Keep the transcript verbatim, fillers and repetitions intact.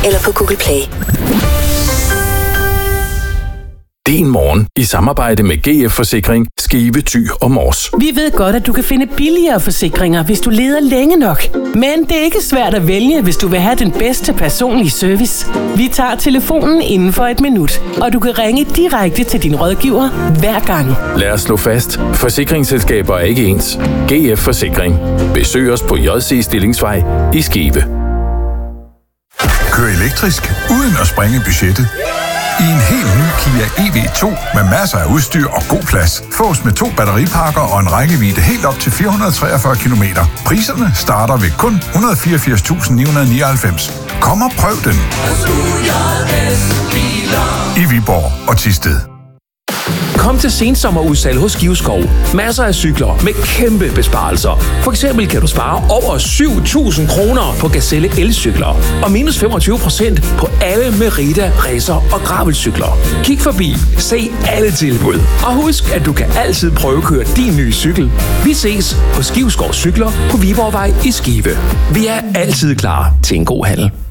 eller på Google Play. Din morgen i samarbejde med G F Forsikring, Skive, Thy og Mors. Vi ved godt, at du kan finde billigere forsikringer, hvis du leder længe nok. Men det er ikke svært at vælge, hvis du vil have den bedste personlige service. Vi tager telefonen inden for et minut, og du kan ringe direkte til din rådgiver hver gang. Lad os slå fast. Forsikringsselskaber er ikke ens. G F Forsikring. Besøg os på J C Stillingsvej i Skive. Kør elektrisk uden at sprænge budgettet. I en helt ny Kia E V to med masser af udstyr og god plads. Fås med to batteripakker og en rækkevidde helt op til fire hundrede og treogfyrre kilometer. Priserne starter ved kun et hundrede og fireogfirs tusind ni hundrede og nioghalvfems. Kom og prøv den. I Viborg og Thisted. Kom til sensommerudsalg hos Skiveskov. Masser af cykler med kæmpe besparelser. For eksempel kan du spare over syv tusind kroner på Gazelle elcykler. Og minus femogtyve procent på alle Merida, Racer og gravelcykler. Kig forbi. Se alle tilbud. Og husk, at du kan altid prøvekøre din nye cykel. Vi ses på Skiveskov Cykler på Viborgvej i Skive. Vi er altid klar til en god handel.